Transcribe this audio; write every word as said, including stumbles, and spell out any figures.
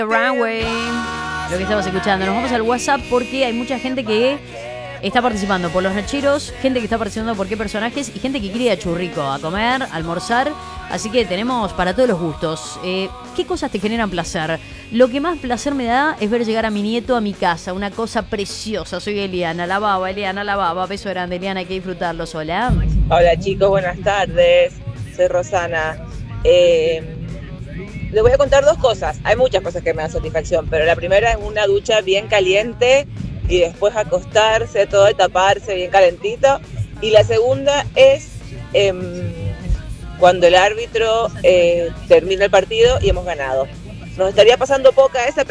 Runway, lo que estamos escuchando. Nos vamos al WhatsApp porque hay mucha gente que está participando por los rancheros, gente que está participando por qué personajes y gente que quiere ir a Churrico a comer, a almorzar. Así que tenemos para todos los gustos. Eh, ¿Qué cosas te generan placer? Lo que más placer me da es ver llegar a mi nieto a mi casa. Una cosa preciosa. Soy Eliana, la baba, Eliana, la baba. Beso grande, Eliana, hay que disfrutarlo sola. Hola chicos, buenas tardes. Soy Rosana. Eh, les voy a contar dos cosas. Hay muchas cosas que me dan satisfacción, pero la primera es una ducha bien caliente y después acostarse, todo y taparse bien calentito. Y la segunda es eh, cuando el árbitro eh, termina el partido y hemos ganado. Nos estaría pasando poca esa,